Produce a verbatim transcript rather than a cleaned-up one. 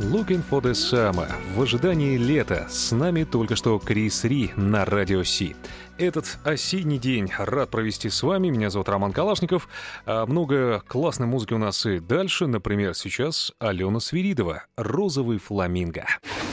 Looking for the Summer. В ожидании лета. С нами только что Крис Ри на Радио Си. Этот осенний день рад провести с вами. Меня зовут Роман Калашников. А много классной музыки у нас и дальше. Например, сейчас Алена Свиридова «Розовый фламинго».